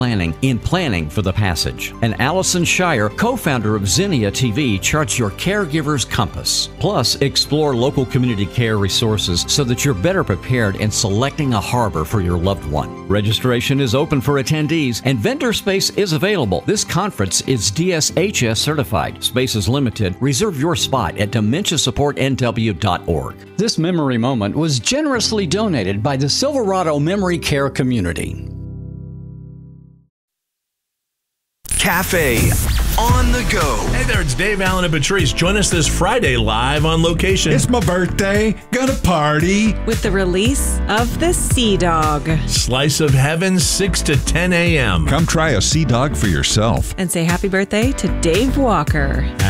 planning for the passage. And Allison Shire, co-founder of Zinnia TV, charts your caregiver's compass. Plus, explore local community care resources so that you're better prepared in selecting a harbor for your loved one. Registration is open for attendees and vendor space is available. This conference is DSHS certified. Space is limited. Reserve your spot at dementiasupportnw.org. This memory moment was generously donated by the Silverado Memory Care community. Cafe on the go. Hey there, it's Dave Allen and Patrice. Join us this Friday live on location. It's my birthday. Gonna party. With the release of the Sea Dog. Slice of Heaven, 6 to 10 a.m. Come try a Sea Dog for yourself. And say happy birthday to Dave Walker.